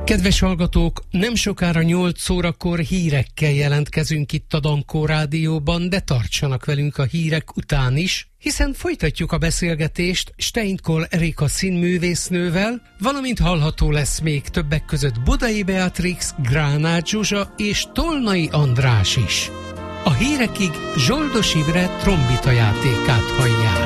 Kedves hallgatók, nem sokára 8 órakor hírekkel jelentkezünk itt a Dankó Rádióban, de tartsanak velünk a hírek után is, hiszen folytatjuk a beszélgetést Steinkol Erika színművésznővel, valamint hallható lesz még többek között Budai Beatrix, Gránát Zsuzsa és Tolnai András is. A hírekig Zsoldos Imre trombita játékát hallják.